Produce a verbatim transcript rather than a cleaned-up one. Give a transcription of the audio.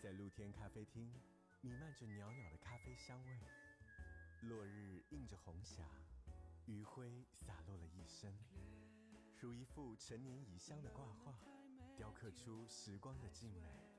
在露天咖啡厅，弥漫着袅袅的咖啡香味。落日映着红霞，余晖洒落了一身，如一幅陈年已香的挂画，雕刻出时光的静美。